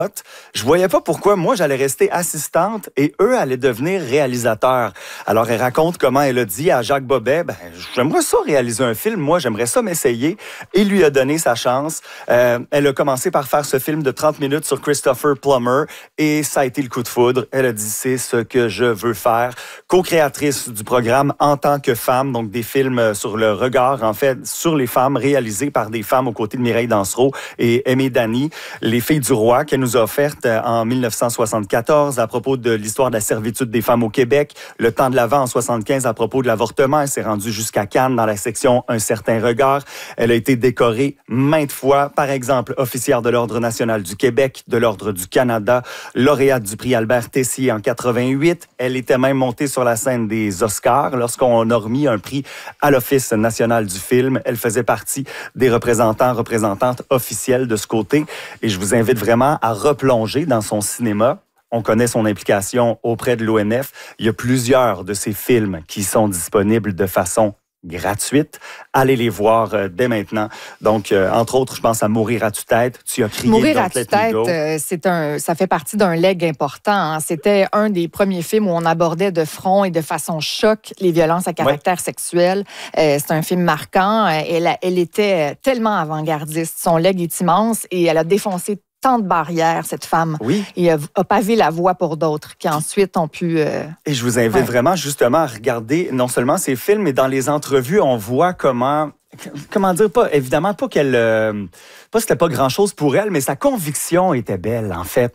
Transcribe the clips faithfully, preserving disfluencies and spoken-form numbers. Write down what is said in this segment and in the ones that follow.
Je voyais pas pourquoi moi j'allais rester assistante et eux allaient devenir réalisateurs. Alors elle raconte comment elle a dit à Jacques Bobet, ben j'aimerais ça réaliser un film, moi j'aimerais ça m'essayer. Il lui a donné sa chance. Euh, elle a commencé par faire ce film de trente minutes sur Christopher Plummer et ça a été le coup de foudre. Elle a dit c'est ce que je veux faire. Co-créatrice du programme En tant que femme, donc des films sur le regard en fait sur les femmes réalisés par des femmes aux côtés de Mireille Dansereau et Aimée Dany, Les Filles du Roi qu'elle nous a offerte en dix-neuf cent soixante-quatorze à propos de l'histoire de la servitude des femmes au Québec. Le temps de l'Avent en soixante-quinze à propos de l'avortement. Elle s'est rendue jusqu'à Cannes dans la section Un certain regard. Elle a été décorée maintes fois, par exemple officière de l'Ordre national du Québec, de l'Ordre du Canada, lauréate du prix Albert Tessier en quatre-vingt-huit. Elle était même montée sur la scène des Oscars lorsqu'on a remis un prix à l'Office national du film. Elle faisait partie des représentants, représentantes officielles de ce côté. Et je vous invite vraiment à replonger dans son cinéma. On connaît son implication auprès de l'O N F. Il y a plusieurs de ses films qui sont disponibles de façon gratuite. Allez les voir euh, dès maintenant. Donc, euh, entre autres, je pense à Mourir à tue-tête. Tu as crié Mourir à Don't Let Me tue-tête, Go. euh, c'est un, ça fait partie d'un leg important. Hein. C'était un des premiers films où on abordait de front et de façon choc les violences à caractère ouais. sexuel. Euh, c'est un film marquant. Elle, elle était tellement avant-gardiste. Son leg est immense et elle a défoncé tant de barrières, cette femme. Oui. Et a, a pavé la voie pour d'autres qui ensuite ont pu... Euh... Et je vous invite ouais. vraiment justement à regarder non seulement ces films, mais dans les entrevues, on voit comment... Comment dire, pas évidemment pas qu'elle, euh, pas c'était pas grand chose pour elle, mais sa conviction était belle en fait.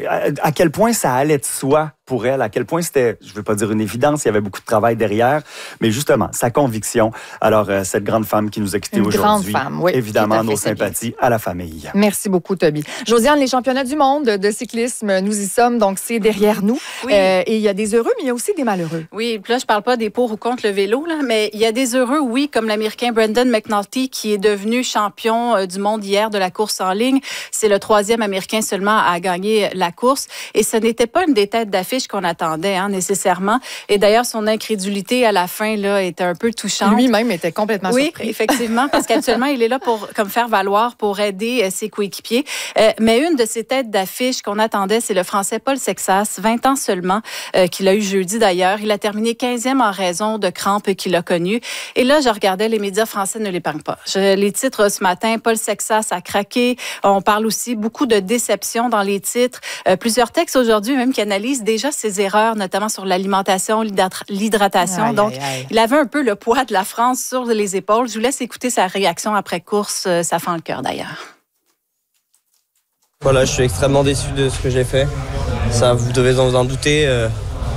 À quel point ça allait de soi pour elle, à quel point c'était, je veux pas dire une évidence, il y avait beaucoup de travail derrière, mais justement sa conviction. Alors euh, cette grande femme qui nous a quittés aujourd'hui, oui, évidemment nos sympathies à la famille. Merci beaucoup Toby. Josiane, les championnats du monde de cyclisme, nous y sommes, donc c'est derrière nous. Oui. Euh, et il y a des heureux, mais il y a aussi des malheureux. Oui, puis là je parle pas des pour ou contre le vélo là, mais il y a des heureux, oui, comme l'Américain Brendan McNulty qui est devenu champion euh, du monde hier de la course en ligne. C'est le troisième Américain seulement à gagner la course. Et ce n'était pas une des têtes d'affiche qu'on attendait hein, nécessairement. Et d'ailleurs, son incrédulité à la fin là, était un peu touchante. Lui-même était complètement oui, surpris. Oui, effectivement, parce qu'actuellement, il est là pour comme faire valoir, pour aider euh, ses coéquipiers. Euh, mais une de ces têtes d'affiche qu'on attendait, c'est le Français Paul Sexas, vingt ans seulement, euh, qu'il a eu jeudi d'ailleurs. Il a terminé quinzième en raison de crampes qu'il a connues. Et là, je regardais les médias français ne l'épargnent pas. Je, les titres ce matin, Paul Sexas a craqué. On parle aussi beaucoup de déception dans les titres. Euh, plusieurs textes aujourd'hui même qui analysent déjà ses erreurs, notamment sur l'alimentation, l'hydratation. Aïe, Donc, aïe, aïe. il avait un peu le poids de la France sur les épaules. Je vous laisse écouter sa réaction après course. Ça fend le cœur d'ailleurs. Voilà, je suis extrêmement déçu de ce que j'ai fait. Ça, vous devez vous en douter. Euh...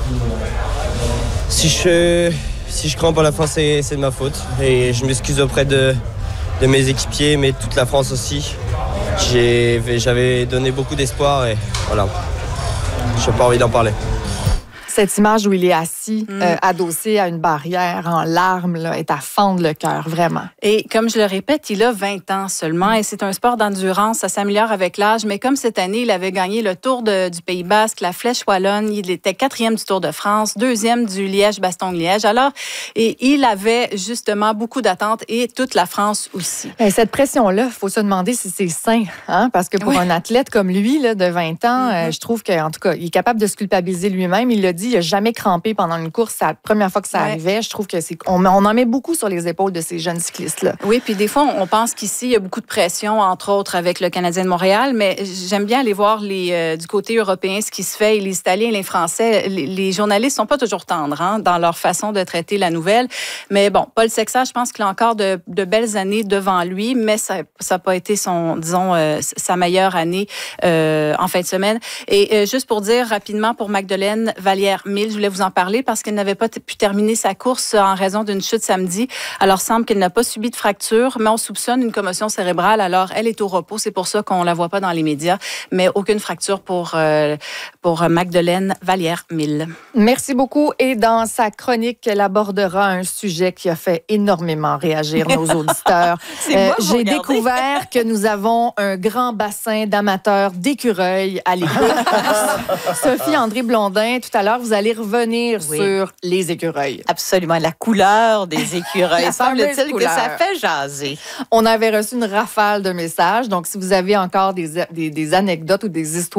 Si je... Si je crampe à la fin, c'est, c'est de ma faute. Et je m'excuse auprès de, de mes équipiers, mais toute la France aussi. J'ai, j'avais donné beaucoup d'espoir et voilà. Je n'ai pas envie d'en parler. Cette image où il est assis, mm. euh, adossé à une barrière en larmes, là, est à fendre le cœur, vraiment. Et comme je le répète, il a vingt ans seulement et c'est un sport d'endurance, ça s'améliore avec l'âge. Mais comme cette année, il avait gagné le Tour de, du Pays Basque, la Flèche Wallonne, il était quatrième du Tour de France, deuxième du Liège-Bastogne-Liège. Alors, et il avait justement beaucoup d'attentes et toute la France aussi. Et cette pression-là, il faut se demander si c'est sain, hein? Parce que pour oui. un athlète comme lui, là, de vingt ans, mm-hmm. euh, je trouve qu'en tout cas, il est capable de se culpabiliser lui-même. Il l'a dit, il n'a jamais crampé pendant une course. C'est la première fois que ça ouais. arrivait. Je trouve que c'est on, on en met beaucoup sur les épaules de ces jeunes cyclistes-là. Oui, puis des fois, on pense qu'ici, il y a beaucoup de pression, entre autres avec le Canadien de Montréal, mais j'aime bien aller voir les, euh, du côté européen ce qui se fait. Et les Italiens, les Français, les, les journalistes sont pas toujours tendres hein, dans leur façon de traiter la nouvelle. Mais bon, Paul Sexas, je pense qu'il a encore de, de belles années devant lui, mais ça n'a pas été son, disons, euh, sa meilleure année euh, en fin de semaine. Et euh, juste pour dire rapidement, pour Magdeleine Vallière-Mille, je voulais vous en parler parce qu'elle n'avait pas t- pu terminer sa course en raison d'une chute samedi. Alors, il semble qu'elle n'a pas subi de fracture, mais on soupçonne une commotion cérébrale. Alors, elle est au repos. C'est pour ça qu'on la voit pas dans les médias, mais aucune fracture pour, euh, pour Magdeleine Vallière-Mille. Merci beaucoup. Et dans sa chronique, elle abordera un sujet qui a fait énormément réagir nos auditeurs. euh, moi, j'ai découvert que nous avons un grand bassin d'amateurs d'écureuils à l'écoute. Sophie André Blondin, tout à l'heure, vous allez revenir oui. sur les écureuils. Absolument, la couleur des écureuils. Semble-t-il que ça fait jaser. On avait reçu une rafale de messages, donc si vous avez encore des, des, des anecdotes ou des histoires